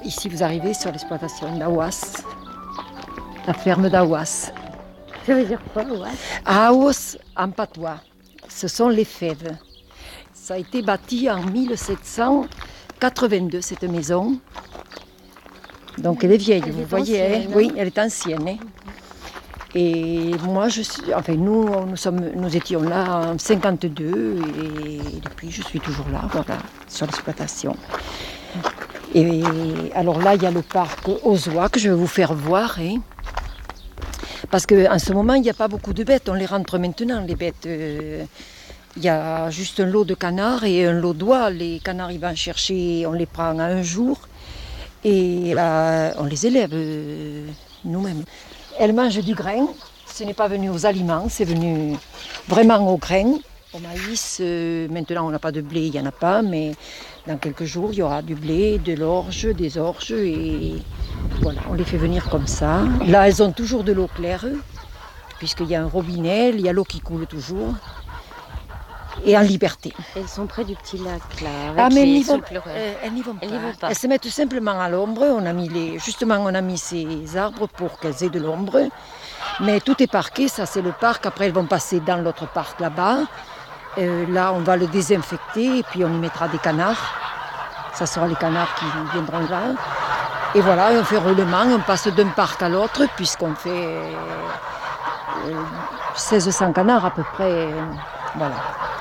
Ici, vous arrivez sur l'exploitation d'Aouas, la ferme d'Aouas. Ça veut dire quoi, Aouas? Aouas, en patois, ce sont les fèves. Ça a été bâti en 1782, cette maison. Donc elle est vieille, Elle vous est voyez, ancienne, hein. Oui, elle est ancienne. Hein. Et moi, nous étions là en 52 et depuis, je suis toujours là, voilà, sur l'exploitation. Et alors là, il y a le parc aux oies que je vais vous faire voir. Hein. Parce qu'en ce moment, il n'y a pas beaucoup de bêtes. On les rentre maintenant, les bêtes. Il y a juste un lot de canards et un lot d'oies. Les canards, ils vont chercher, on les prend à un jour. Et là, on les élève nous-mêmes. Elles mangent du grain. Ce n'est pas venu aux aliments, c'est venu vraiment au grain. Au maïs, maintenant on n'a pas de blé, il n'y en a pas, mais dans quelques jours il y aura du blé, de l'orge, des orges et voilà, on les fait venir comme ça. Là elles ont toujours de l'eau claire, puisqu'il y a un robinet, il y a l'eau qui coule toujours. Et en liberté. Elles sont près du petit lac là. Ah mais elles n'y vont pas. Elles se mettent simplement à l'ombre. On a mis ces arbres pour qu'elles aient de l'ombre. Mais tout est parqué, ça c'est le parc. Après elles vont passer dans l'autre parc là-bas. Là on va le désinfecter et puis on y mettra des canards. Ça sera les canards qui viendront là. Et voilà, on fait roulement, on passe d'un parc à l'autre puisqu'on fait 1600 canards à peu près. Voilà.